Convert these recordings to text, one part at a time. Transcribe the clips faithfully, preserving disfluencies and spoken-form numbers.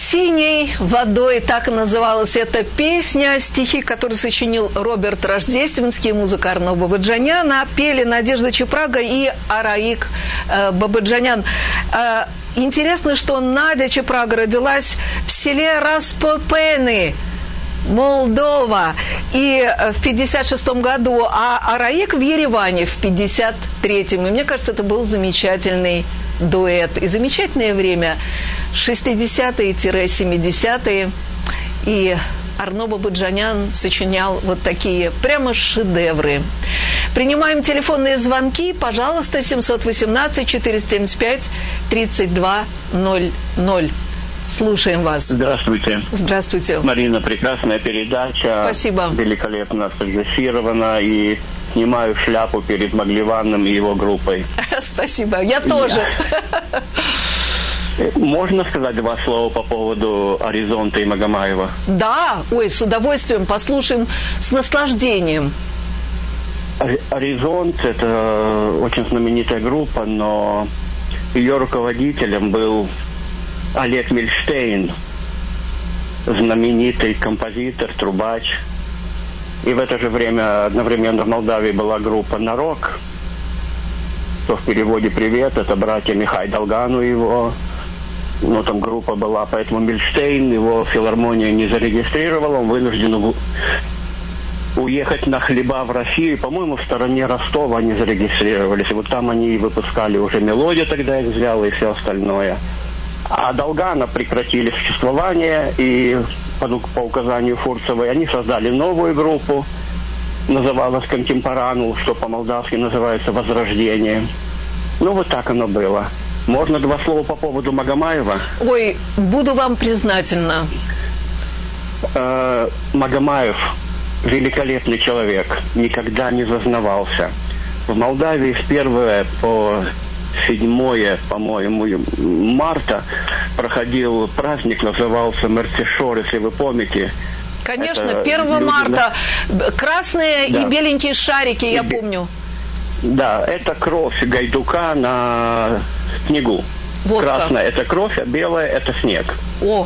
«Синей водой» — так называлась эта песня, стихи, которые сочинил Роберт Рождественский, музыка Арно Бабаджаняна, пели Надежда Чепрага и Араик э, Бабаджанян. Э, интересно, что Надя Чепрага родилась в селе Распопены, Молдова, и в пятьдесят шестом году, а Араик в Ереване в пятьдесят третьем. И мне кажется, это был замечательный дуэт. И замечательное время шестидесятые-семидесятые. И Арно Бабаджанян сочинял вот такие прямо шедевры. Принимаем телефонные звонки. Пожалуйста, семь один восемь четыреста семьдесят пять тридцать два ноль ноль. Слушаем вас. Здравствуйте. Здравствуйте. Марина, прекрасная передача. Спасибо. Великолепно спродюсирована. И снимаю шляпу перед Маглеваном и его группой. Спасибо. Я тоже. Можно сказать два слова по поводу «Аризонта» и Магомаева? Да. Ой, с удовольствием. Послушаем с наслаждением. «Аризонт» — это очень знаменитая группа, но ее руководителем был Олег Мильштейн, знаменитый композитор, трубач. И в это же время одновременно в Молдавии была группа «Нарок», что в переводе «Привет», это братья Михай Долгану его. Ну, там группа была, поэтому Мильштейн его филармонию не зарегистрировал, он вынужден уехать на хлеба в Россию. По-моему, в стороне Ростова они зарегистрировались. И вот там они и выпускали уже мелодию, тогда их взял, и все остальное. А Долгана прекратили существование, и по, по указанию Фурцевой они создали новую группу, называлась «Контемпоранул», что по-молдавски называется «Возрождение». Ну, вот так оно было. Можно два слова по поводу Магомаева? Ой, буду вам признательна. Э, Магомаев великолепный человек, никогда не зазнавался. В Молдавии с первого по седьмое, по-моему, марта проходил праздник, назывался Мерцешор, если вы помните. Конечно, первого марта. Красные да. и беленькие шарики, я и, помню. Да, это кровь Гайдука на снегу. Водка. Красная – это кровь, а белая – это снег. О.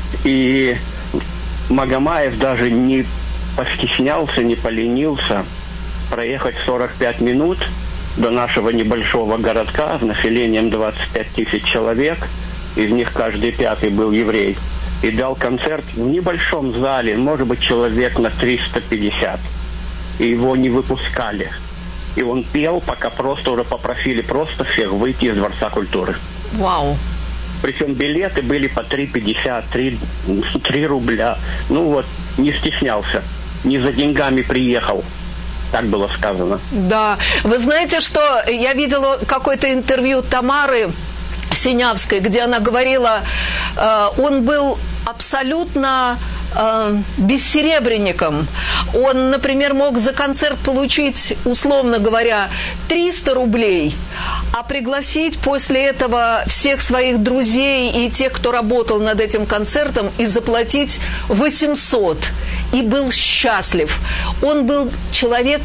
И Магомаев даже не постеснялся, не поленился проехать сорок пять минут до нашего небольшого городка с населением двадцать пять тысяч человек, из них каждый пятый был еврей, и дал концерт в небольшом зале, может быть, человек на триста пятьдесят. И его не выпускали. И он пел, пока просто уже попросили просто всех выйти из Дворца культуры. Вау! Причем билеты были по три пятьдесят, три рубля. Ну вот, не стеснялся. Не за деньгами приехал. Так было сказано. Да. Вы знаете, что я видела какое-то интервью Тамары Синявской, где она говорила, э, он был абсолютно э, бессеребренником. Он, например, мог за концерт получить, условно говоря, триста рублей, а пригласить после этого всех своих друзей и тех, кто работал над этим концертом, и заплатить восемьсот. И был счастлив. Он был человек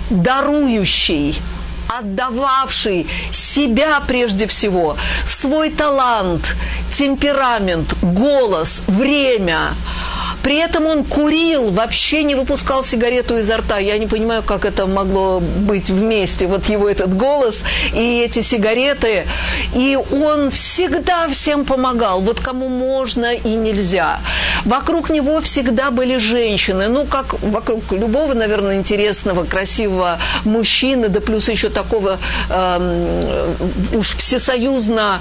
дарующий, отдававший себя прежде всего, свой талант, темперамент, голос, время. При этом он курил, вообще не выпускал сигарету изо рта. Я не понимаю, как это могло быть вместе. Вот его этот голос и эти сигареты. И он всегда всем помогал. Вот кому можно и нельзя. Вокруг него всегда были женщины. Ну, как вокруг любого, наверное, интересного, красивого мужчины. Да плюс еще такого э, уж всесоюзно,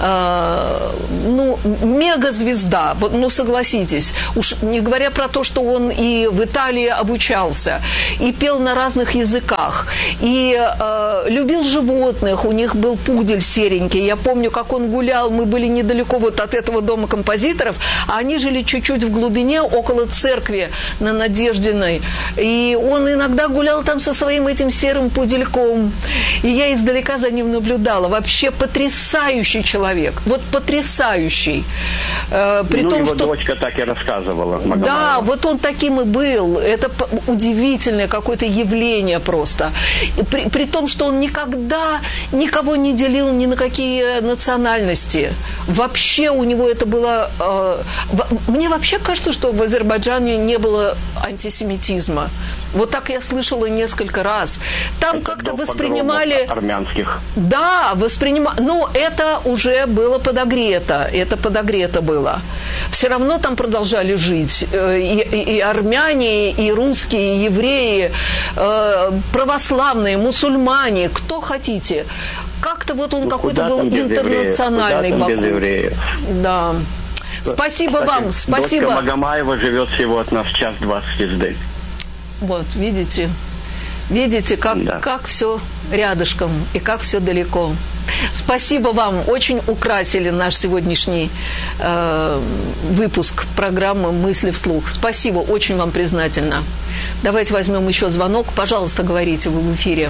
э, ну, мегазвезда. Вот, ну, согласитесь. Уж не говоря про то, что он и в Италии обучался, и пел на разных языках, и э, любил животных. У них был пудель серенький. Я помню, как он гулял, мы были недалеко вот от этого дома композиторов, а они жили чуть-чуть в глубине, около церкви на Надеждиной. И он иногда гулял там со своим этим серым пудельком. И я издалека за ним наблюдала. Вообще потрясающий человек. Вот потрясающий. Э, при ну, том, его что... дочка так и рассказывала. Магомаева. Да, вот он таким и был. Это удивительное какое-то явление просто. При, при том, что он никогда никого не делил ни на какие национальности. Вообще у него это было... Э, в, мне вообще кажется, что в Азербайджане не было антисемитизма. Вот так я слышала несколько раз. Там это как-то воспринимали... армянских. Да, воспринимали... Ну, это уже было подогрето. Это подогрето было. Все равно там продолжали жить и, и, и армяне, и русские, и евреи, э, православные, мусульмане, кто хотите. Как-то вот он ну, какой-то был интернациональный Баку. Без евреев? Да. Спасибо Кстати, вам, спасибо. Дочка Магомаева живет всего от нас час двадцать езды. Вот, видите, видите, как, да. как все рядышком и как все далеко. Спасибо вам, очень украсили наш сегодняшний э, выпуск программы «Мысли вслух». Спасибо, очень вам признательна. Давайте возьмем еще звонок. Пожалуйста, говорите, вы в эфире.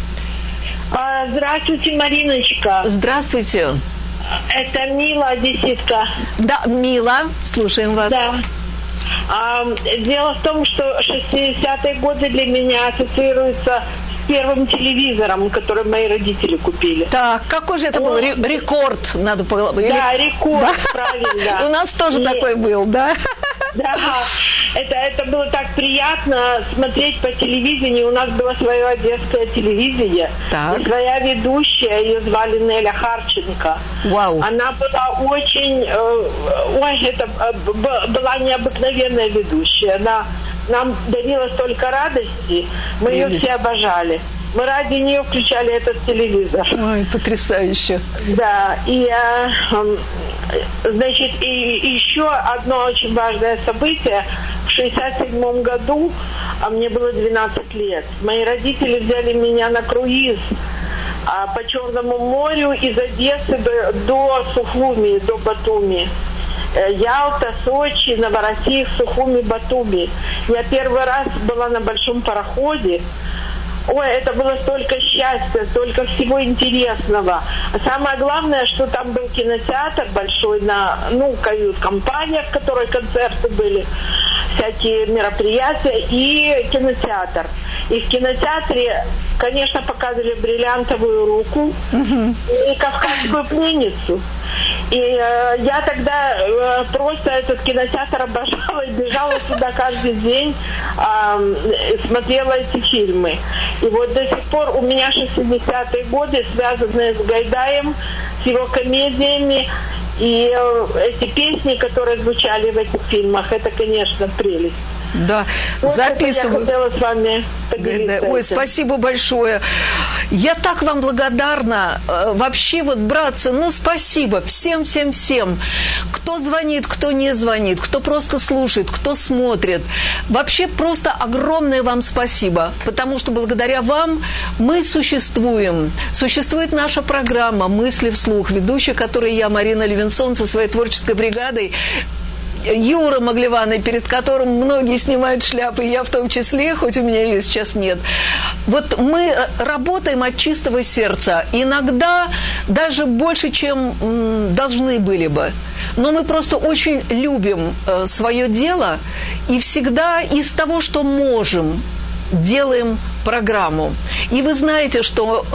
Здравствуйте, Мариночка. Здравствуйте. Это Мила, одесситка. Да, Мила, слушаем вас. Да. А, дело в том, что шестидесятые годы для меня ассоциируются с первым телевизором, который мои родители купили. Так, какой же это был рекорд, надо поговорить? Да, рекорд, да? Правильно. У нас тоже И... такой был, да? Да, это, это было так приятно смотреть по телевидению. У нас было свое одесское телевидение. Так. И своя ведущая, ее звали Неля Харченко. Вау. Она была очень... Э, ой, это э, была необыкновенная ведущая. Она нам дарила столько радости. Мы Прелесть. Ее все обожали. Мы ради нее включали этот телевизор. Ой, потрясающе. Да, и... Э, Значит, и еще одно очень важное событие. В шестьдесят седьмом году, а мне было двенадцать лет, мои родители взяли меня на круиз а, по Черному морю из Одессы до, до Сухуми, до Батуми. Ялта, Сочи, Новороссийск, Сухуми, Батуми. Я первый раз была на большом пароходе. Ой, это было столько счастья, столько всего интересного. А самое главное, что там был кинотеатр большой, на, ну, кают-компания, в которой концерты были, всякие мероприятия, и кинотеатр. И в кинотеатре, конечно, показывали «Бриллиантовую руку» uh-huh. и «Кавказскую пленницу». И э, я тогда э, просто этот кинотеатр обожала и бежала сюда каждый день, э, смотрела эти фильмы. И вот до сих пор у меня шестидесятые годы, связанные с Гайдаем, с его комедиями, и э, эти песни, которые звучали в этих фильмах, это, конечно, прелесть. Да, вот записываю. Я хотела с вами поделиться. Ой, спасибо большое. Я так вам благодарна. Вообще, вот, братцы, ну, спасибо всем-всем-всем. Кто звонит, кто не звонит, кто просто слушает, кто смотрит. Вообще, просто огромное вам спасибо. Потому что благодаря вам мы существуем. Существует наша программа «Мысли вслух», ведущая, которой я, Марина Левинсон, со своей творческой бригадой, Юра Маглеваный, перед которым многие снимают шляпы, я в том числе, хоть у меня ее сейчас нет. Вот мы работаем от чистого сердца. Иногда даже больше, чем м, должны были бы. Но мы просто очень любим э, свое дело и всегда из того, что можем, делаем программу. И вы знаете, что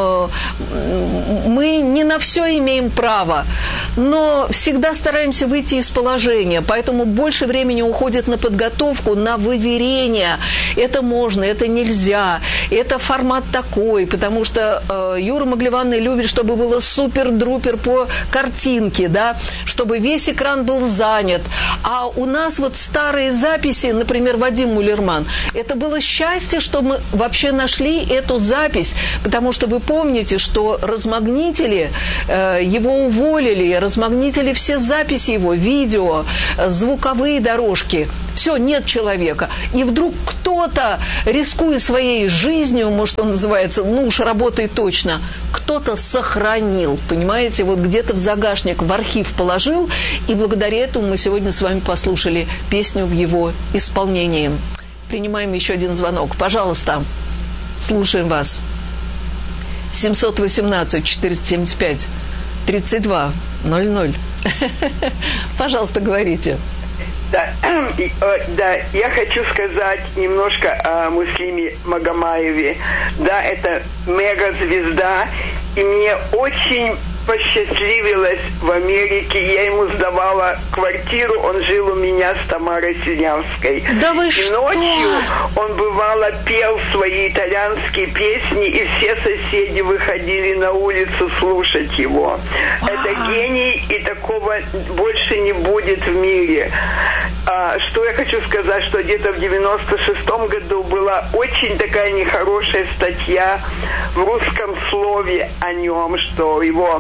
э, мы не на все имеем право, но всегда стараемся выйти из положения, поэтому больше времени уходит на подготовку, на выверение. Это можно, это нельзя, это формат такой, потому что э, Юра Маглеванный любит, чтобы было супер-друпер по картинке, да, чтобы весь экран был занят. А у нас вот старые записи, например, Вадим Мулерман, это было счастье, что мы вообще нашли эту запись, потому что вы помните, что размагнитили, э, его уволили, размагнитили все записи его, видео, звуковые дорожки. Все, нет человека. И вдруг кто-то, рискуя своей жизнью, может, он называется, ну уж работает точно, кто-то сохранил, понимаете, вот где-то в загашник, в архив положил, и благодаря этому мы сегодня с вами послушали песню в его исполнении. Принимаем еще один звонок. Пожалуйста, слушаем вас. семьсот восемнадцать четыреста семьдесят пять тридцать два ноль ноль. Пожалуйста, говорите. Да, да, я хочу сказать немножко о Муслиме Магомаеве. Да, это мегазвезда, и мне очень посчастливилось в Америке. Я ему сдавала квартиру, он жил у меня с Тамарой Синявской. Да вы и что? Ночью он бывало пел свои итальянские песни, и все соседи выходили на улицу слушать его. А-а-а. Это гений, и такого больше не будет в мире. А, что я хочу сказать, что где-то в девяносто шестом году была очень такая нехорошая статья в русском слове о нем, что его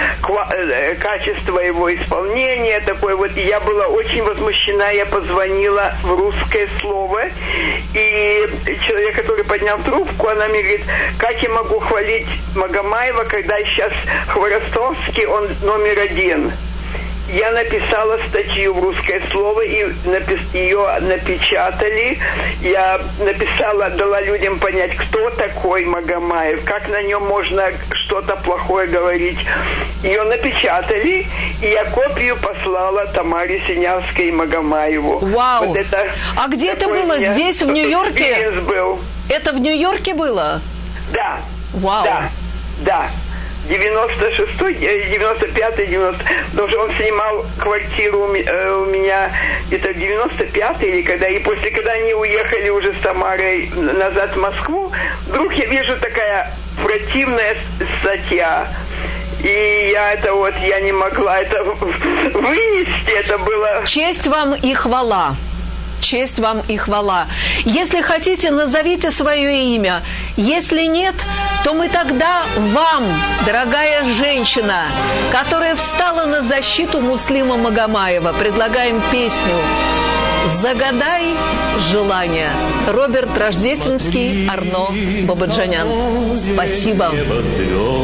качество его исполнения такое вот. И я была очень возмущена, я позвонила в русское слово, и человек, который поднял трубку, она мне говорит, как я могу хвалить Магомаева, когда сейчас Хворостовский, он номер один. Я написала статью в русское слово, и напис... ее напечатали. Я написала, дала людям понять, кто такой Магомаев, как на нем можно что-то плохое говорить. Ее напечатали, и я копию послала Тамаре Синявской и Магомаеву. Вау! Вот это а где это было? Здесь, в Нью-Йорке? Был. Это в Нью-Йорке было? Да. Вау! Да, да. девяносто шестой, девяносто пятый, девяносто... Потому что он снимал квартиру у меня где-то в девяносто пятый, или когда... И после, когда они уехали уже с Тамарой назад в Москву, вдруг я вижу такая противная статья. И я это вот, я не могла это вынести, это было... Честь вам и хвала. Честь вам и хвала. Если хотите, назовите свое имя. Если нет, то мы тогда вам, дорогая женщина, которая встала на защиту Муслима Магомаева, предлагаем песню «Загадай желание». Роберт Рождественский, Арно Бабаджанян. Спасибо.